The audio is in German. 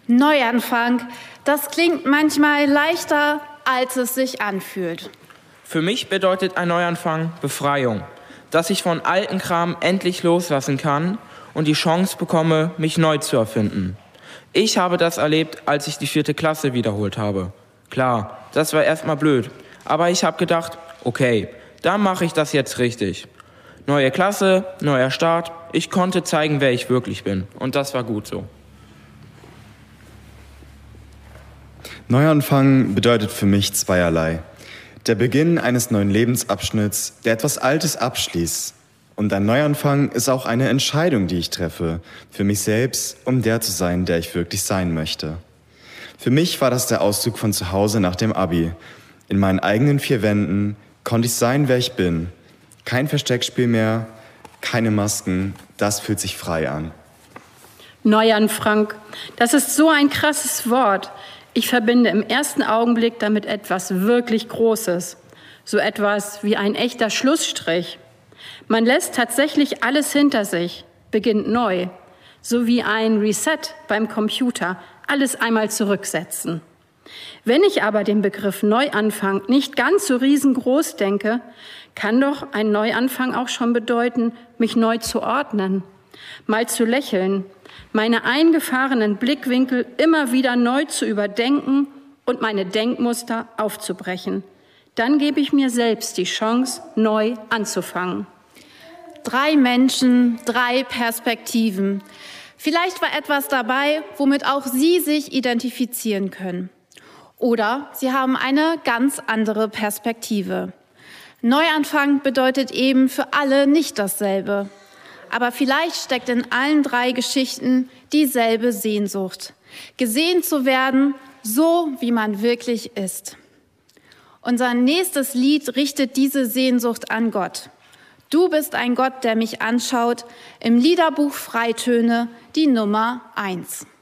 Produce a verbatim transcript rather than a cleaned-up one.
Neuanfang, das klingt manchmal leichter, als es sich anfühlt. Für mich bedeutet ein Neuanfang Befreiung, dass ich von alten Kram endlich loslassen kann und die Chance bekomme, mich neu zu erfinden. Ich habe das erlebt, als ich die vierte Klasse wiederholt habe. Klar, das war erstmal blöd, aber ich habe gedacht, okay, dann mache ich das jetzt richtig. Neue Klasse, neuer Start, ich konnte zeigen, wer ich wirklich bin und das war gut so. Neuanfang bedeutet für mich zweierlei. Der Beginn eines neuen Lebensabschnitts, der etwas Altes abschließt. Und ein Neuanfang ist auch eine Entscheidung, die ich treffe, für mich selbst, um der zu sein, der ich wirklich sein möchte. Für mich war das der Auszug von zu Hause nach dem Abi. In meinen eigenen vier Wänden konnte ich sein, wer ich bin. Kein Versteckspiel mehr, keine Masken, das fühlt sich frei an. Neuanfang, das ist so ein krasses Wort. Ich verbinde im ersten Augenblick damit etwas wirklich Großes, so etwas wie ein echter Schlussstrich. Man lässt tatsächlich alles hinter sich, beginnt neu, so wie ein Reset beim Computer, alles einmal zurücksetzen. Wenn ich aber den Begriff Neuanfang nicht ganz so riesengroß denke, kann doch ein Neuanfang auch schon bedeuten, mich neu zu ordnen, mal zu lächeln, meine eingefahrenen Blickwinkel immer wieder neu zu überdenken und meine Denkmuster aufzubrechen. Dann gebe ich mir selbst die Chance, neu anzufangen. Drei Menschen, drei Perspektiven. Vielleicht war etwas dabei, womit auch Sie sich identifizieren können. Oder Sie haben eine ganz andere Perspektive. Neuanfang bedeutet eben für alle nicht dasselbe. Aber vielleicht steckt in allen drei Geschichten dieselbe Sehnsucht. Gesehen zu werden, so wie man wirklich ist. Unser nächstes Lied richtet diese Sehnsucht an Gott. Du bist ein Gott, der mich anschaut, im Liederbuch Freitöne, die Nummer eins.